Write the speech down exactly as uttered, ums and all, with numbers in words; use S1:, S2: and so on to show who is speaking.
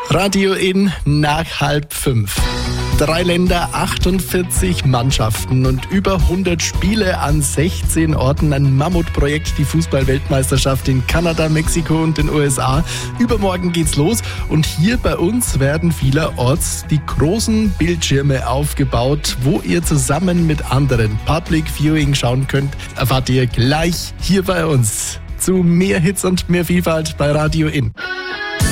S1: Radio In nach halb fünf. Drei Länder, achtundvierzig Mannschaften und über hundert Spiele an sechzehn Orten. Ein Mammutprojekt, die Fußball-Weltmeisterschaft in Kanada, Mexiko und den U S A. Übermorgen geht's los und hier bei uns werden vielerorts die großen Bildschirme aufgebaut, wo ihr zusammen mit anderen Public Viewing schauen könnt. Erfahrt ihr gleich hier bei uns. Zu mehr Hits und mehr Vielfalt bei Radio In.